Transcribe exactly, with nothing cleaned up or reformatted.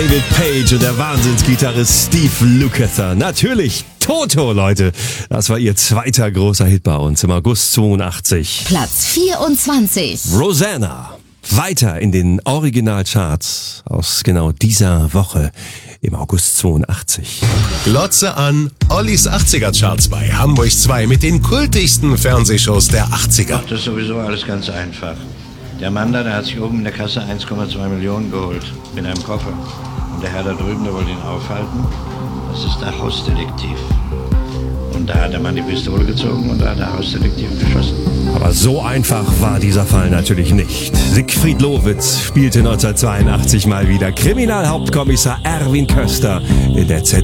David Page und der Wahnsinnsgitarrist Steve Lukather. Natürlich Toto, Leute. Das war ihr zweiter großer Hit bei uns im August zweiundachtzig. Platz vierundzwanzig. Rosanna. Weiter in den Originalcharts aus genau dieser Woche im August zweiundachtzig. Glotze an, Ollis achtziger-Charts bei Hamburg zwei mit den kultigsten Fernsehshows der achtziger. Das ist sowieso alles ganz einfach. Der Mann da, der hat sich oben in der Kasse eins Komma zwei Millionen geholt, mit einem Koffer. Und der Herr da drüben, der wollte ihn aufhalten. Das ist der Hausdetektiv. Und da hat der Mann die Pistole gezogen und da hat der Hausdetektiv geschossen. Aber so einfach war dieser Fall natürlich nicht. Siegfried Lowitz spielte neunzehnhundertzweiundachtzig mal wieder Kriminalhauptkommissar Erwin Köster in der Z